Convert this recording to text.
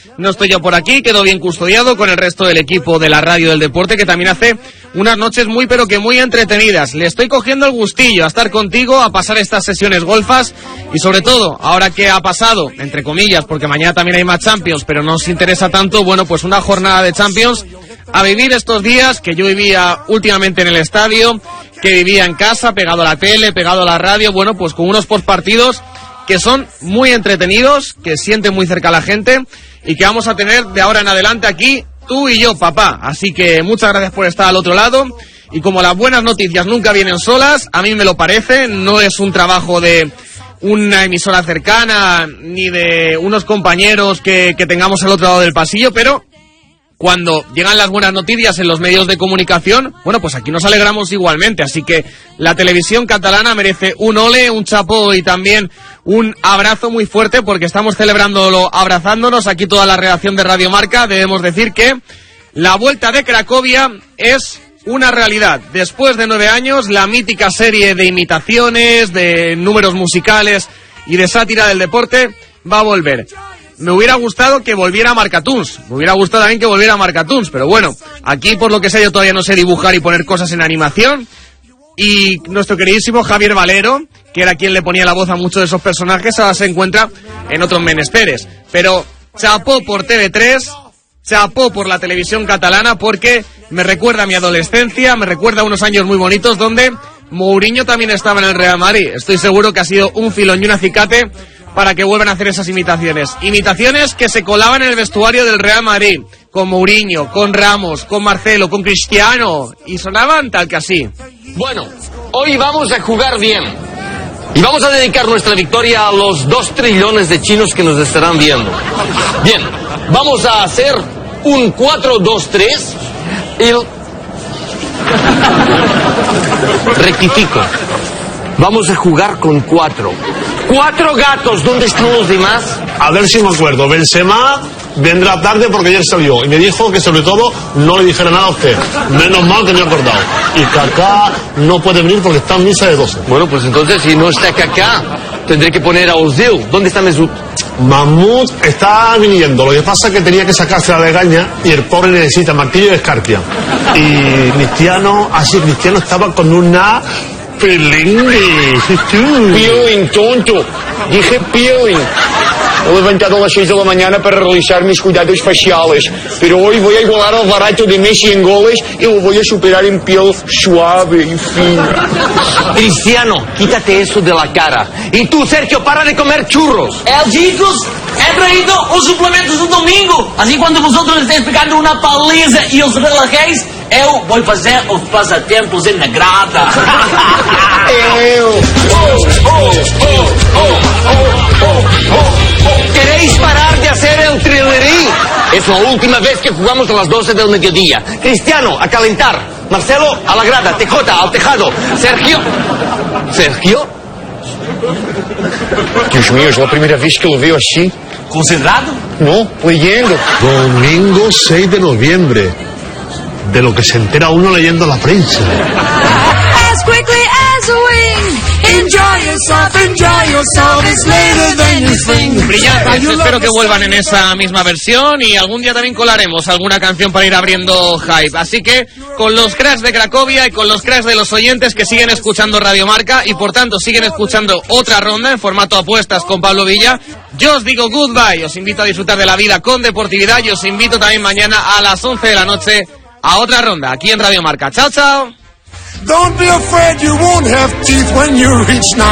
no estoy yo por aquí, quedo bien custodiado con el resto del equipo de la radio del deporte, que también hace unas noches muy pero que muy entretenidas. Le estoy cogiendo el gustillo a estar contigo, a pasar estas sesiones golfas y sobre todo, ahora que ha pasado, entre comillas, porque mañana también hay más Champions, pero no os interesa tanto, bueno, pues una jornada de Champions, a vivir estos días que yo vivía últimamente en el estadio, que vivía en casa, pegado a la tele, pegado a la radio, bueno, pues con unos postpartidos que son muy entretenidos, que sienten muy cerca a la gente y que vamos a tener de ahora en adelante aquí, tú y yo, papá. Así que muchas gracias por estar al otro lado. Y como las buenas noticias nunca vienen solas, a mí me lo parece, no es un trabajo de una emisora cercana ni de unos compañeros que tengamos al otro lado del pasillo, pero cuando llegan las buenas noticias en los medios de comunicación, bueno, pues aquí nos alegramos igualmente. Así que la televisión catalana merece un ole, un chapó y también un abrazo muy fuerte, porque estamos celebrándolo abrazándonos aquí toda la redacción de Radio Marca. Debemos decir que la Vuelta de Cracovia es una realidad. Después de 9 años, la mítica serie de imitaciones, de números musicales y de sátira del deporte va a volver. Me hubiera gustado que volviera Marcatuns. Me hubiera gustado también que volviera Marcatuns. Pero bueno, aquí por lo que sé yo todavía no sé dibujar y poner cosas en animación. Y nuestro queridísimo Javier Valero, que era quien le ponía la voz a muchos de esos personajes, ahora se encuentra en otros menesteres. Pero chapó por TV3, chapó por la televisión catalana, porque me recuerda a mi adolescencia, me recuerda a unos años muy bonitos donde Mourinho también estaba en el Real Madrid. Estoy seguro que ha sido un filón y un acicate para que vuelvan a hacer esas imitaciones. Imitaciones que se colaban en el vestuario del Real Madrid, con Mourinho, con Ramos, con Marcelo, con Cristiano, y sonaban tal que así. Bueno, hoy vamos a jugar bien. Y vamos a dedicar nuestra victoria a los 2 trillones de chinos que nos estarán viendo. Bien, vamos a hacer un 4-2-3 y... Rectifico. Vamos a jugar con 4. 4 gatos, ¿dónde están los demás? A ver si me acuerdo. Benzema vendrá tarde porque ayer salió y me dijo que sobre todo no le dijera nada a usted. Menos mal que me he acordado. Y Kaká no puede venir porque está en misa de 12. Bueno, pues entonces si no está Kaká, tendré que poner a Ozil. ¿Dónde está Mesut? Mahmoud está viniendo. Lo que pasa es que tenía que sacarse la legaña y el pobre necesita martillo de escarpia. Y Cristiano estaba con una... Pelingue. Peeling, tonto. Dije peeling. He levantado a las 6 de la mañana para realizar mis cuidados faciales, pero hoy voy a igualar al barato de Messi en goles y lo voy a superar en piel suave y fina. Cristiano, quítate eso de la cara. Y tú, Sergio, para de comer churros. Chicos, he traído los suplementos del domingo. Así cuando vosotros estéis pegando una paliza y os relajéis, eu vou fazer os passatempos en negrada. ¿Queréis parar de hacer el trillerí? Es la última vez que jugamos a las 12 del mediodía. Cristiano, a calentar. Marcelo, a la grada. TJ, al tejado. Sergio. ¿Sergio? Dios mío, es la primera vez que lo veo así. ¿Concentrado? No, leyendo. Domingo 6 de noviembre. De lo que se entera uno leyendo la prensa. As quickly as a wing. Enjoy yourself, it's later than you think. Brillantes, espero que vuelvan en esa misma versión y algún día también colaremos alguna canción para ir abriendo hype. Así que con los cracks de Cracovia y con los cracks de los oyentes que siguen escuchando Radio Marca y por tanto siguen escuchando otra ronda en formato apuestas con Pablo Villa, yo os digo goodbye, os invito a disfrutar de la vida con deportividad y os invito también mañana a las 11 de la noche a otra ronda aquí en Radio Marca. Chao, chao. Don't be afraid, you won't have teeth when you reach 9.